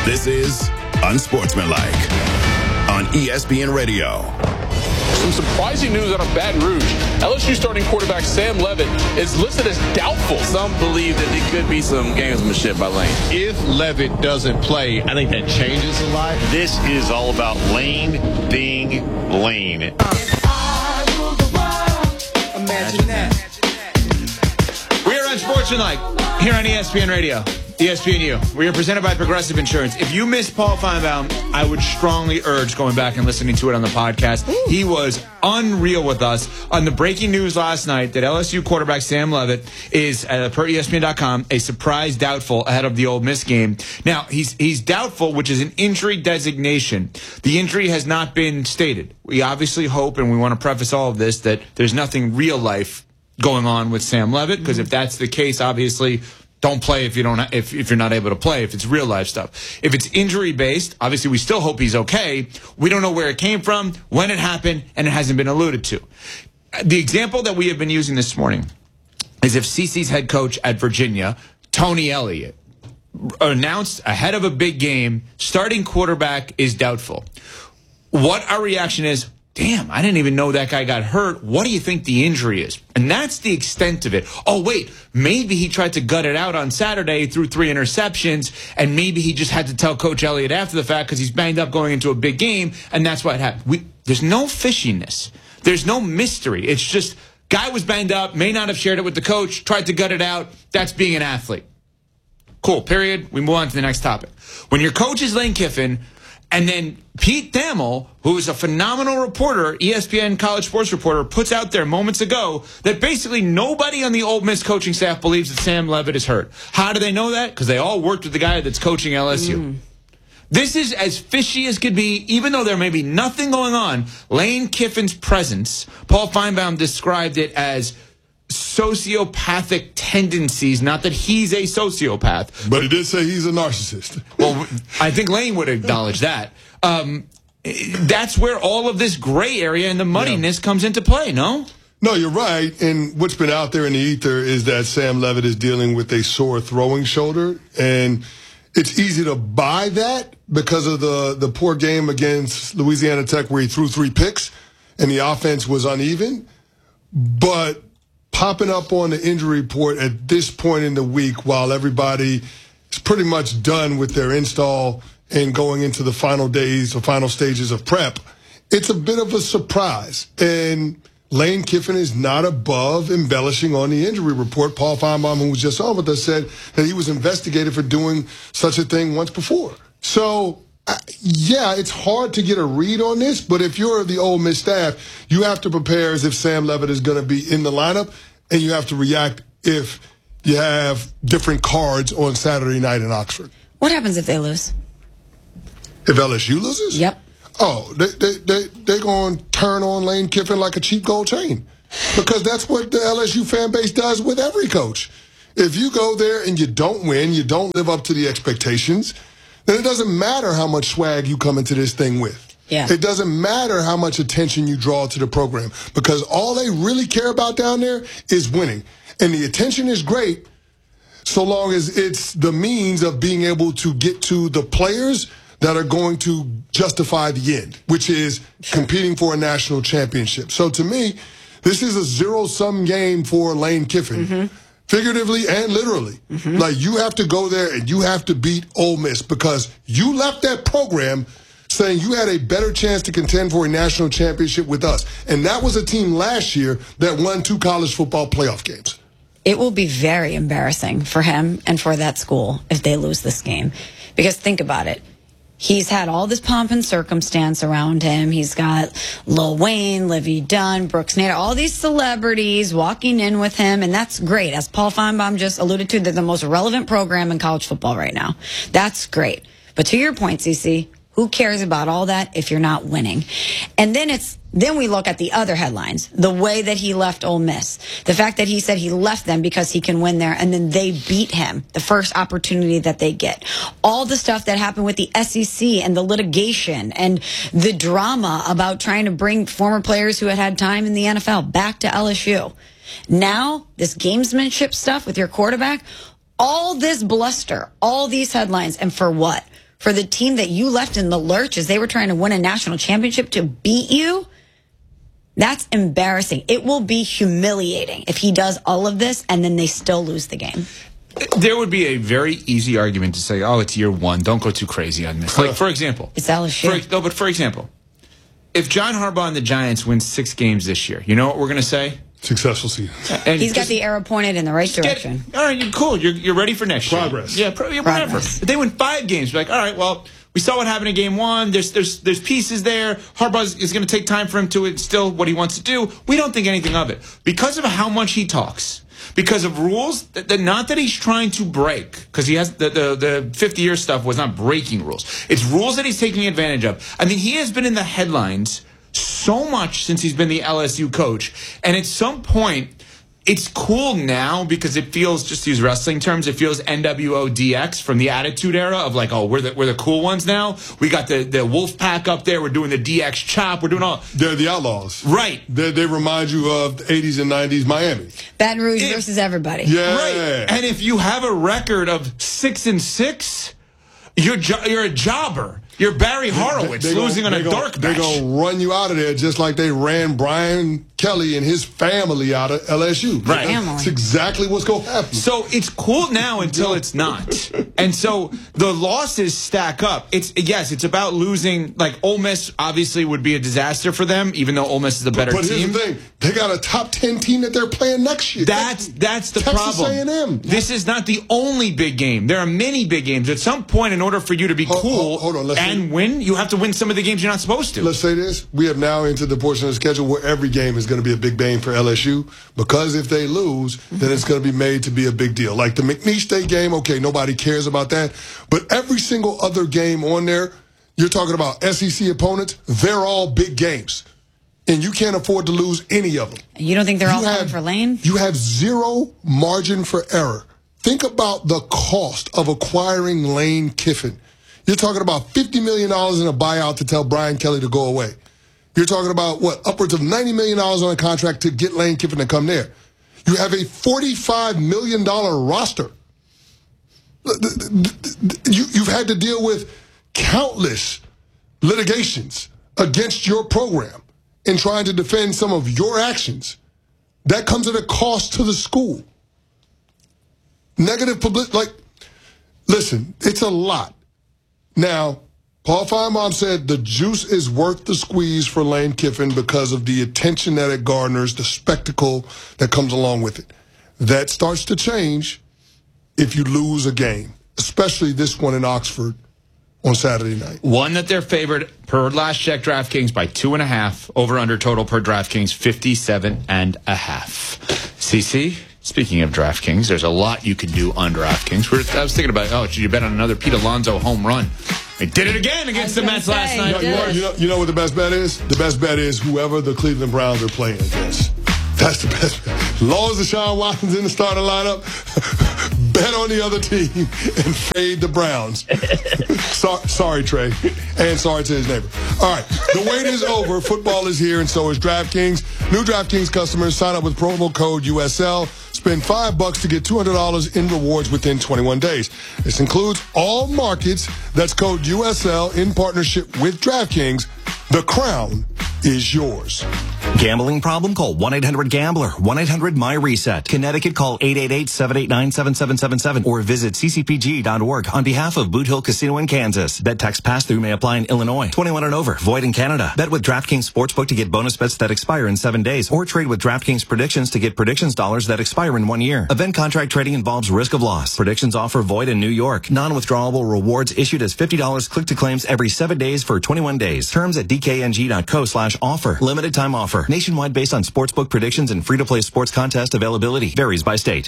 This is Unsportsmanlike on ESPN Radio. Some surprising news out of Baton Rouge. LSU starting quarterback Sam Leavitt is listed as doubtful. Some believe that it could be some gamesmanship by Lane. If Leavitt doesn't play, I think that changes a lot. This is all about Lane Ding Lane. Imagine that. We're Unsportsmanlike here on ESPN Radio. ESPNU. We are presented by Progressive Insurance. If you missed Paul Feinbaum, I would strongly urge going back and listening to it on the podcast. Ooh. He was unreal with us on the breaking news last night that LSU quarterback Sam Leavitt is, per ESPN.com, a surprise doubtful ahead of the Ole Miss game. Now, he's doubtful, which is an injury designation. The injury has not been stated. We obviously hope, and we want to preface all of this, that there's nothing real life going on with Sam Leavitt, because if that's the case, obviously don't play if you're not able to play, if it's real life stuff. If it's injury based, obviously we still hope he's okay. We don't know where it came from, when it happened, and it hasn't been alluded to. The example that we have been using this morning is if CC's head coach at Virginia, Tony Elliott, announced ahead of a big game, starting quarterback is doubtful. What our reaction is, damn, I didn't even know that guy got hurt. What do you think the injury is? And that's the extent of it. Oh, wait, maybe he tried to gut it out on Saturday, threw 3 interceptions, and maybe he just had to tell Coach Elliott after the fact because he's banged up going into a big game, and that's what happened. There's no fishiness. There's no mystery. It's just, guy was banged up, may not have shared it with the coach, tried to gut it out. That's being an athlete. Cool, period. We move on to the next topic. When your coach is Lane Kiffin, and then Pete Thamel, who is a phenomenal reporter, ESPN college sports reporter, puts out there moments ago that basically nobody on the Ole Miss coaching staff believes that Sam Leavitt is hurt. How do they know that? Because they all worked with the guy that's coaching LSU. This is as fishy as could be, even though there may be nothing going on. Lane Kiffin's presence, Paul Feinbaum described it as sociopathic tendencies, not that he's a sociopath. But he did say he's a narcissist. Well, I think Lane would acknowledge that. That's where all of this gray area and the muddiness comes into play, no? No, you're right. And what's been out there in the ether is that Sam Leavitt is dealing with a sore throwing shoulder. And it's easy to buy that because of the poor game against Louisiana Tech where he threw 3 picks and the offense was uneven. But popping up on the injury report at this point in the week while everybody is pretty much done with their install and going into the final days or final stages of prep, it's a bit of a surprise. And Lane Kiffin is not above embellishing on the injury report. Paul Feinbaum, who was just on with us, said that he was investigated for doing such a thing once before. So, yeah, it's hard to get a read on this, but if you're the Ole Miss staff, you have to prepare as if Sam Leavitt is going to be in the lineup, and you have to react if you have different cards on Saturday night in Oxford. What happens if they lose? If LSU loses? Yep. Oh, they're going to turn on Lane Kiffin like a cheap gold chain, because that's what the LSU fan base does with every coach. If you go there and you don't win, you don't live up to the expectations, then it doesn't matter how much swag you come into this thing with. Yeah. It doesn't matter how much attention you draw to the program, because all they really care about down there is winning. And the attention is great so long as it's the means of being able to get to the players that are going to justify the end, which is competing for a national championship. So to me, this is a zero-sum game for Lane Kiffin. Figuratively and literally. Like, you have to go there and you have to beat Ole Miss, because you left that program saying you had a better chance to contend for a national championship with us. And that was a team last year that won 2 college football playoff games. It will be very embarrassing for him and for that school if they lose this game. Because think about it. He's had all this pomp and circumstance around him. He's got Lil Wayne, Livy Dunn, Brooks Nader, all these celebrities walking in with him, and that's great. As Paul Feinbaum just alluded to, they're the most relevant program in college football right now. That's great. But to your point, CC, who cares about all that if you're not winning? And then we look at the other headlines, the way that he left Ole Miss, the fact that he said he left them because he can win there, and then they beat him the first opportunity that they get. All the stuff that happened with the SEC and the litigation and the drama about trying to bring former players who had had time in the NFL back to LSU. Now, this gamesmanship stuff with your quarterback, all this bluster, all these headlines, and for what? for the team that you left in the lurch as they were trying to win a national championship to beat you, that's embarrassing. It will be humiliating if he does all of this and then they still lose the game. There would be a very easy argument to say, oh, it's year one. Don't go too crazy on this. Like, for example. It's LSU. But for example, if John Harbaugh and the Giants win 6 games this year, you know what we're going to say? Successful season. And he's got the arrow pointed in the right direction. All right, you're cool. You're ready for next Progress. year. Yeah, whatever. Progress. If they win 5 games, you're like, all right, well, we saw what happened in game 1. There's pieces there. Harbaugh is going to take time for him to instill what he wants to do. We don't think anything of it. Because of how much he talks, because of rules, not that he's trying to break, because he has the 50-year stuff was not breaking rules. It's rules that he's taking advantage of. I mean, he has been in the headlines so much since he's been the LSU coach. And at some point, it's cool now because it feels, just to use wrestling terms, it feels NWO DX from the Attitude Era of like, oh, we're the cool ones now. We got the Wolf Pack up there. We're doing the DX chop. We're doing all. They're the Outlaws. Right. They remind you of the 80s and 90s Miami. Baton Rouge versus everybody. Yeah. Right. And if you have a record of 6-6, you're a jobber. You're Barry Horowitz losing on a dark match. They're going to run you out of there just like they ran Brian Kelly and his family out of LSU. Right. That's exactly what's going to happen. So it's cool now until it's not. And so the losses stack up. It's about losing. Like Ole Miss obviously would be a disaster for them, even though Ole Miss is a better team. But here's the thing. They got a top 10 team that they're playing next year. That's the Texas problem. A&M. This is not the only big game. There are many big games. At some point, in order for you to be cool and win, you have to win some of the games you're not supposed to. Let's say this. We have now entered the portion of the schedule where every game is going to be a big game for LSU, because if they lose, then it's going to be made to be a big deal. Like the McNeese State game, okay, nobody cares about that. But every single other game on there, you're talking about SEC opponents, they're all big games. And you can't afford to lose any of them. You don't think they're all coming for Lane? You have zero margin for error. Think about the cost of acquiring Lane Kiffin. You're talking about $50 million in a buyout to tell Brian Kelly to go away. You're talking about, upwards of $90 million on a contract to get Lane Kiffin to come there. You have a $45 million roster. You've had to deal with countless litigations against your program in trying to defend some of your actions. That comes at a cost to the school. Negative publicity, listen, it's a lot. Now, Paul Finebaum said the juice is worth the squeeze for Lane Kiffin because of the attention that it garners, the spectacle that comes along with it. That starts to change if you lose a game, especially this one in Oxford on Saturday night. One that they're favored per last check DraftKings by 2.5, over under total per DraftKings 57.5. CC? Speaking of DraftKings, there's a lot you can do on DraftKings. I was thinking about, should you bet on another Pete Alonso home run? They did it again against the Mets last night. You know what the best bet is? The best bet is whoever the Cleveland Browns are playing against. That's the best bet. As long as Deshaun Watson's in the starting lineup, bet on the other team and fade the Browns. Sorry, Trey. And sorry to his neighbor. All right. The wait is over. Football is here, and so is DraftKings. New DraftKings customers sign up with promo code USL. Spend $5 to get $200 in rewards within 21 days. This includes all markets. That's code USL in partnership with DraftKings. The crown is yours. Gambling problem? Call 1-800-GAMBLER. 1-800-MY-RESET. Connecticut, call 888-789-7777 or visit ccpg.org on behalf of Boot Hill Casino in Kansas. Bet tax pass-through may apply in Illinois. 21 and over. Void in Canada. Bet with DraftKings Sportsbook to get bonus bets that expire in 7 days, or trade with DraftKings Predictions to get predictions dollars that expire in 1 year. Event contract trading involves risk of loss. Predictions offer void in New York. Non-withdrawable rewards issued as $50 click-to-claims every 7 days for 21 days. Terms at dkng.co/offer. Limited time offer. Nationwide based on sportsbook predictions and free-to-play sports contest availability. Varies by state.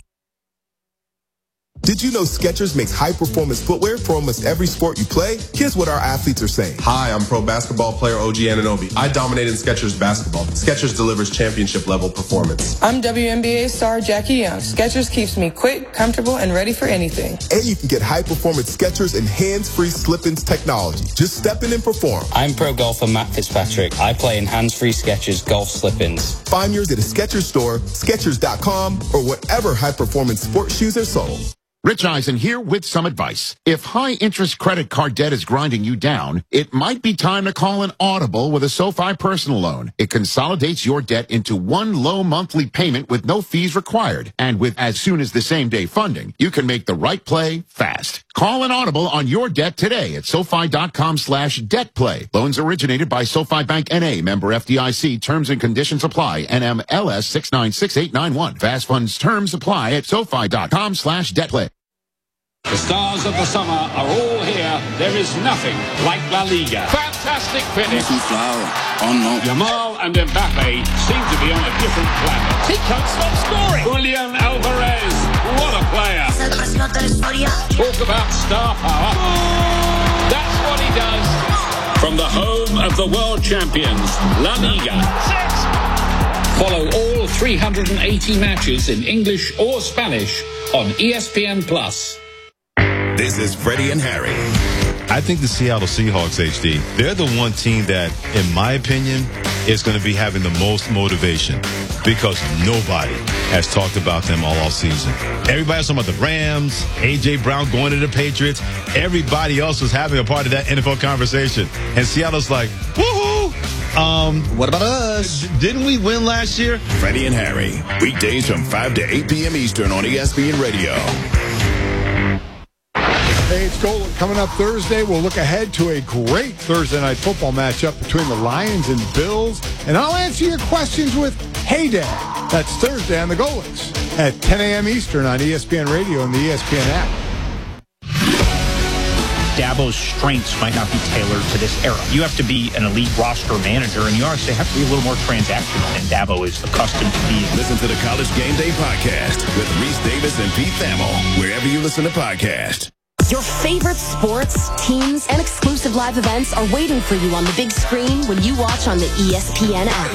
Did you know Skechers makes high-performance footwear for almost every sport you play? Here's what our athletes are saying. Hi, I'm pro basketball player OG Anunoby. I dominate in Skechers basketball. Skechers delivers championship-level performance. I'm WNBA star Jackie Young. Skechers keeps me quick, comfortable, and ready for anything. And you can get high-performance Skechers and hands-free slip-ins technology. Just step in and perform. I'm pro golfer Matt Fitzpatrick. I play in hands-free Skechers golf slip-ins. Find yours at a Skechers store, Skechers.com, or whatever high-performance sports shoes are sold. Rich Eisen here with some advice. If high-interest credit card debt is grinding you down, it might be time to call an audible with a SoFi personal loan. It consolidates your debt into one low monthly payment with no fees required. And with as soon as the same-day funding, you can make the right play fast. Call an audible on your debt today at SoFi.com/debtplay. Loans originated by SoFi Bank N.A., member FDIC. Terms and conditions apply. NMLS 696891. Fast funds terms apply at SoFi.com/debtplay. The stars of the summer are all here. There is nothing like La Liga. Fantastic finish. Yamal and Mbappe seem to be on a different planet. He can't stop scoring. Julian Alvarez, what a player. Talk about star power. That's what he does. From the home of the world champions, La Liga. Follow all 380 matches in English or Spanish on ESPN+. This is Freddie and Harry. I think the Seattle Seahawks, HD, they're the one team that, in my opinion, is going to be having the most motivation because nobody has talked about them all season. Everybody's talking about the Rams, A.J. Brown going to the Patriots. Everybody else was having a part of that NFL conversation. And Seattle's like, woohoo! What about us? Didn't we win last year? Freddie and Harry, weekdays from 5 to 8 p.m. Eastern on ESPN Radio. Hey, it's Gold coming up Thursday. We'll look ahead to a great Thursday night football matchup between the Lions and Bills. And I'll answer your questions with Hey Dad. That's Thursday on the Golix at 10 a.m. Eastern on ESPN Radio and the ESPN app. Dabo's strengths might not be tailored to this era. You have to be an elite roster manager, and you honestly have to be a little more transactional than Dabo is accustomed to being. Listen to the College Game Day podcast with Reese Davis and Pete Thamel, wherever you listen to podcasts. Your favorite sports, teams, and exclusive live events are waiting for you on the big screen when you watch on the ESPN app.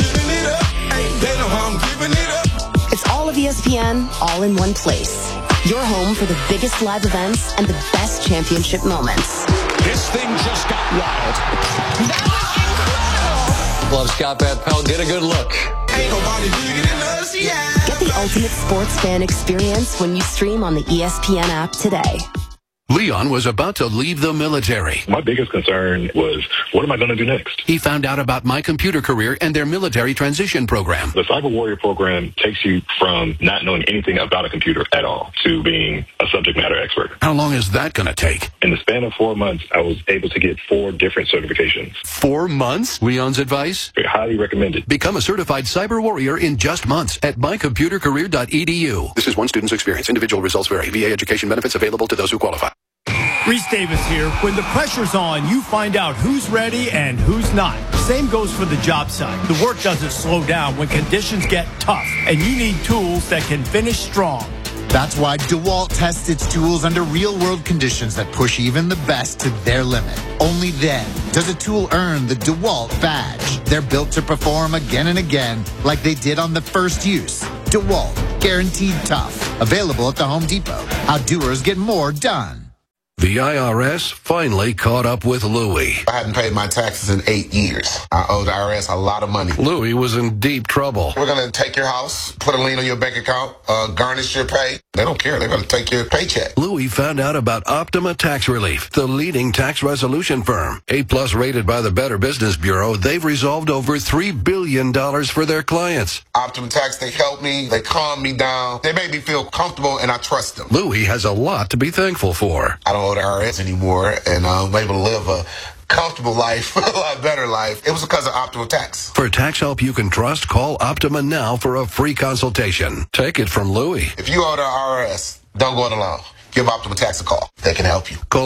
It's all of ESPN, all in one place. Your home for the biggest live events and the best championship moments. This thing just got wild. That was incredible! Love Scott Van Pelt. Get a good look. Ain't nobody bigger than us, yeah. Get the ultimate sports fan experience when you stream on the ESPN app today. Leon was about to leave the military. My biggest concern was, what am I going to do next? He found out about My Computer Career and their military transition program. The Cyber Warrior program takes you from not knowing anything about a computer at all to being a subject matter expert. How long is that going to take? In the span of 4 months, I was able to get 4 different certifications. 4 months? Leon's advice? Highly recommended. Become a certified cyber warrior in just months at mycomputercareer.edu. This is one student's experience. Individual results vary. VA education benefits available to those who qualify. Reese Davis here. When the pressure's on, you find out who's ready and who's not. Same goes for the job site. The work doesn't slow down when conditions get tough, and you need tools that can finish strong. That's why DeWalt tests its tools under real-world conditions that push even the best to their limit. Only then does a tool earn the DeWalt badge. They're built to perform again and again like they did on the first use. DeWalt, guaranteed tough. Available at the Home Depot. How doers get more done. The IRS finally caught up with Louie. I hadn't paid my taxes in 8 years. I owe the IRS a lot of money. Louie was in deep trouble. We're going to take your house, put a lien on your bank account, garnish your pay. They don't care. They're going to take your paycheck. Louie found out about Optima Tax Relief, the leading tax resolution firm. A+ rated by the Better Business Bureau, they've resolved over $3 billion for their clients. Optima Tax, they helped me. They calmed me down. They made me feel comfortable, and I trust them. Louie has a lot to be thankful for. I don't owe the IRS anymore, and I'm able to live a comfortable life, a lot better life. It was because of Optima Tax. For tax help you can trust, call Optima now for a free consultation. Take it from Louie. If you owe the IRS, don't go it alone. Give Optima Tax a call. They can help you. Call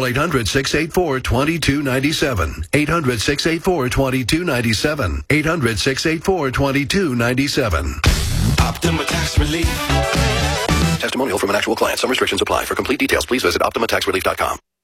800-684-2297. 800-684-2297. 800-684-2297. Optima Tax Relief. Testimonial from an actual client. Some restrictions apply. For complete details, please visit OptimaTaxRelief.com.